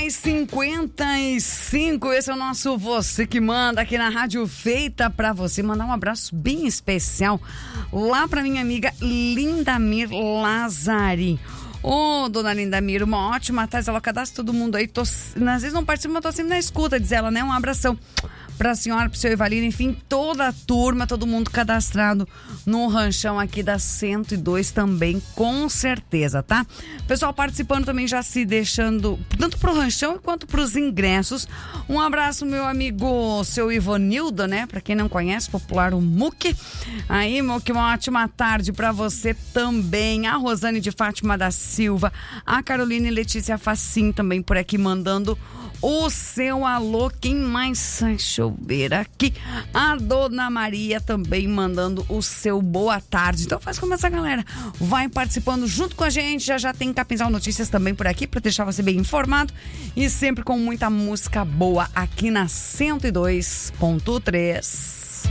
11h55, esse é o nosso Você Que Manda aqui na Rádio Feita pra você. Mandar um abraço bem especial lá pra minha amiga Lindamir Lazari. Ô, dona Lindamir, uma ótima tarde. Ela cadastra todo mundo aí. Às vezes não participa, mas tô sempre na escuta, diz ela, né? Um abração pra senhora, pro seu Evalino, enfim, toda a turma, todo mundo cadastrado no ranchão aqui da 102 também, com certeza, tá? Pessoal participando também, já se deixando, tanto pro ranchão quanto pros ingressos. Um abraço, meu amigo, seu Ivonildo, né? Pra quem não conhece, popular, o Muque. Aí, Muque, uma ótima tarde pra você também. A Rosane de Fátima da Silva, a Carolina e Letícia Facim também por aqui mandando o seu alô. Quem mais? Deixa eu ver aqui. A Dona Maria também mandando o seu boa tarde. Então faz como essa galera vai participando junto com a gente. Já tem Capinzal Notícias também por aqui para deixar você bem informado e sempre com muita música boa aqui na 102.3.